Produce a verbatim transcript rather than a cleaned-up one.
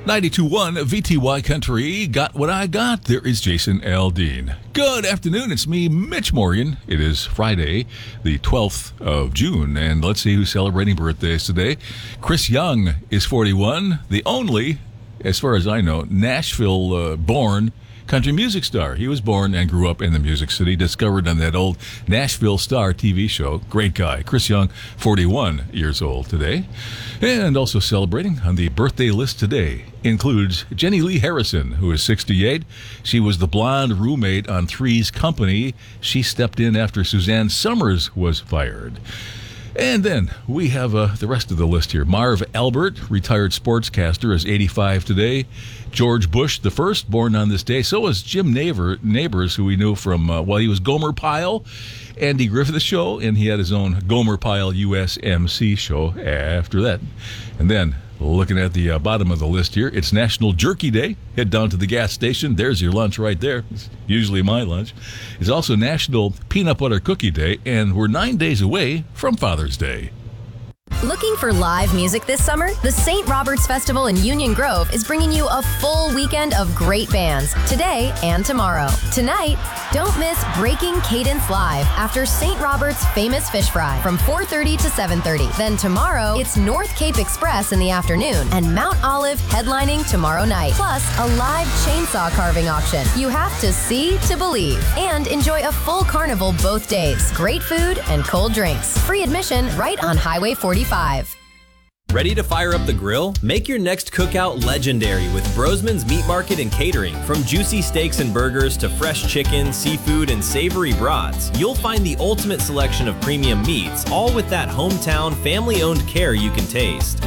ninety-two point one V T Y Country, got what I got. There is Jason Aldean. Good afternoon. It's me, Mitch Morgan. It is Friday, the twelfth of June, and let's see who's celebrating birthdays today. Chris Young is forty-one, the only, as far as I know, Nashville-born uh, country music star. He was born and grew up in the Music City, discovered on that old Nashville Star T V show. Great guy. Chris Young, forty-one years old today. And also celebrating on the birthday list today includes Jenny Lee Harrison, who is sixty-eight. She was the blonde roommate on Three's Company. She stepped in after Suzanne Summers was fired. And then we have uh, the rest of the list here. Marv Albert, retired sportscaster, is eighty-five today. George Bush the First, born on this day. So was Jim Neighbor, Neighbors, who we knew from, uh, well, he was Gomer Pyle, Andy Griffith Show, and he had his own Gomer Pyle U S M C show after that. And then, looking at the uh, bottom of the list here, it's National Jerky Day. Head down to the gas station. There's your lunch right there. It's usually my lunch. It's also National Peanut Butter Cookie Day, and we're nine days away from Father's Day. Looking for live music this summer? The Saint Roberts Festival in Union Grove is bringing you a full weekend of great bands today and tomorrow. Tonight, don't miss Breaking Cadence Live after Saint Roberts' famous fish fry from four thirty to seven thirty. Then tomorrow, it's North Cape Express in the afternoon and Mount Olive headlining tomorrow night. Plus, a live chainsaw carving auction. You have to see to believe. And enjoy a full carnival both days. Great food and cold drinks. Free admission right on Highway forty-five. Ready to fire up the grill? Make your next cookout legendary with Brosman's Meat Market and Catering. From juicy steaks and burgers to fresh chicken, seafood, and savory brats, you'll find the ultimate selection of premium meats, all with that hometown, family-owned care you can taste.